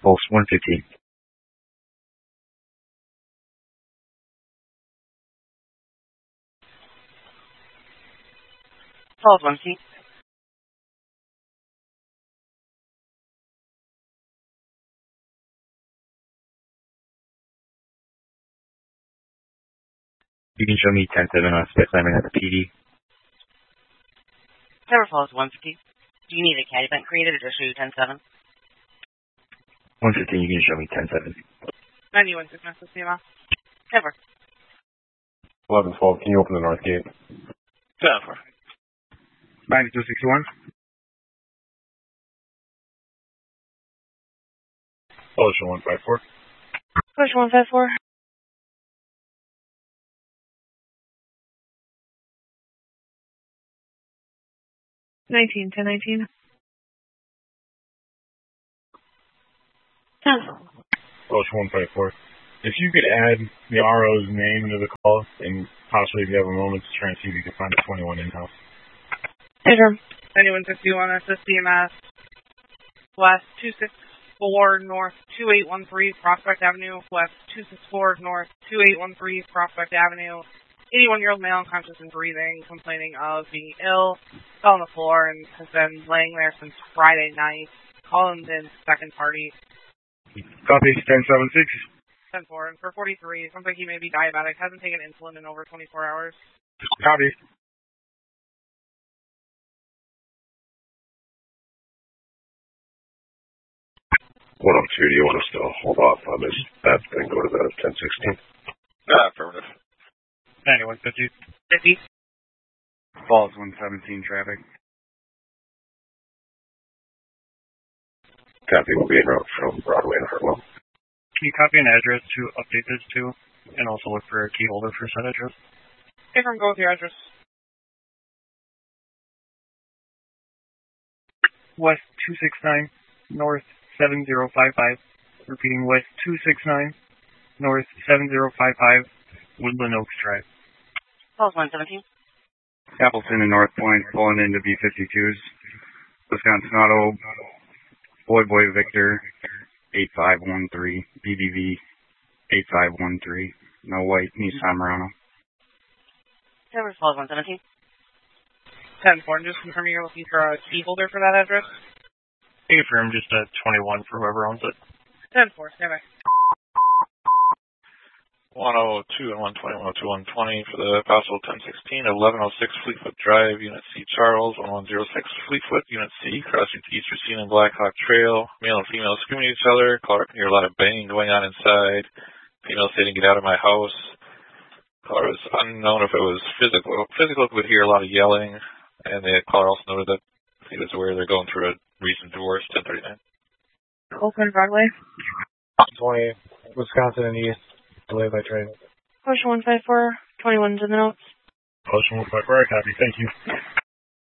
Pulse 150. Pulse 150. You can show me 10-7 on split climbing at the PD. Cover Pulse 150. Do you need a CAD event created or just show you 10-7? 115, you can show me 10-7. 91 Successful CMS. Cover. 11-12, can you open the north gate? Cover. 9261. Ocean 154. Push 154. Nineteen 1019. 10. Ocean 154. If you could add the RO's name into the call, and possibly if you have a moment to try and see if you can find a 21 in-house. Cover. 9161 SSCMS. West 264 North 2813 Prospect Avenue. West 264 North 2813 Prospect Avenue. 81-year-old male unconscious and breathing, complaining of being ill, fell on the floor and has been laying there since Friday night. Calling in second party. Copy, 1076. 10-4, and for 43, sounds like he may be diabetic, hasn't taken insulin in over 24 hours. Copy. What up, 2? Do you want to still hold off on this that and go to the 1016? Affirmative. 9150. 50. Falls 117 traffic. Copy, will be en route from Broadway and Hartwell. Can you copy an address to update this to, and also look for a key holder for said address? Okay, from go with your address. West 269, North 7055. Repeating, West 269, North 7055, Woodland Oaks Drive. Pulse 117. Appleton and North Point pulling into B52s. Wisconsin Auto, Boy Victor, 8513, BBV 8513. No white, Nissan Murano. Cover Pulse 117. 10-4, and just confirming you're looking for a key holder for that address. Affirm, just a 21 for whoever owns it. 10-4, stand by. 102 and 120, 102, 120 for the possible 1016, 1106 Fleetfoot Drive, Unit C, Charles, 1106 Fleetfoot, Unit C, crossing to East Racine and Blackhawk Trail, male and female screaming at each other, caller can hear a lot of banging going on inside, female stating get out of my house, caller was unknown if it was physical, would hear a lot of yelling, and the caller also noted that he was aware they're going through a recent divorce, 1039. Oakland Broadway. 20, Wisconsin and East. Delay by train. Push 154. 21's in the notes. Ocean 154, copy. Thank you.